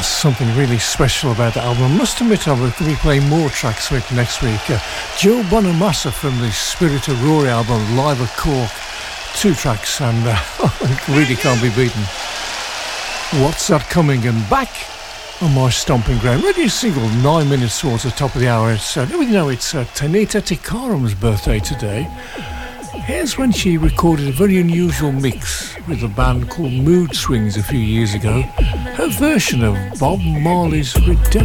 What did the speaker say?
Something really special about the album. I must admit I will be playing more tracks for it next week. Joe Bonamassa from the Spirit of Rory album, Live at Cork. 2 tracks and it really can't be beaten. What's That Coming? And back on my stomping ground. Radio single, 9 minutes towards the top of the hour. It's Tanita Tikaram's birthday today. Here's when she recorded a very unusual mix with a band called Mood Swings a few years ago. Her version of Bob Marley's Redemption.